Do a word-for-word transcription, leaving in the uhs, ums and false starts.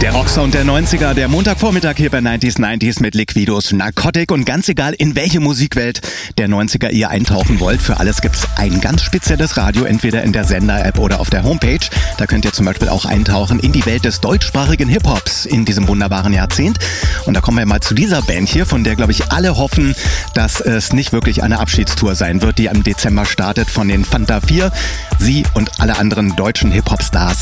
Der Rocksound der neunziger, der Montagvormittag hier bei neunzig neunzig mit Liquidos Narcotic. Und ganz egal, in welche Musikwelt der neunziger ihr eintauchen wollt, für alles gibt's ein ganz spezielles Radio, entweder in der Sender-App oder auf der Homepage. Da könnt ihr zum Beispiel auch eintauchen in die Welt des deutschsprachigen Hip-Hops in diesem wunderbaren Jahrzehnt. Und da kommen wir mal zu dieser Band hier, von der, glaube ich, alle hoffen, dass es nicht wirklich eine Abschiedstour sein wird, die im Dezember startet, von den Fanta vier. Sie und alle anderen deutschen Hip-Hop-Stars